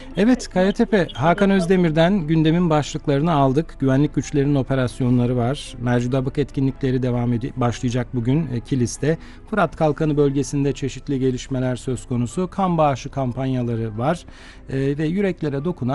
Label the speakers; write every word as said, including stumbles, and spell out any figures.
Speaker 1: Evet, Kayatepe, Hakan Özdemir'den gündemin başlıklarını aldık. Güvenlik güçlerinin operasyonları var. Mercudabık etkinlikleri devam edi- başlayacak bugün e, Kilis'te. Fırat Kalkanı bölgesinde çeşitli gelişmeler söz konusu. Kan bağışı kampanyaları var. E, ve yüreklere dokunan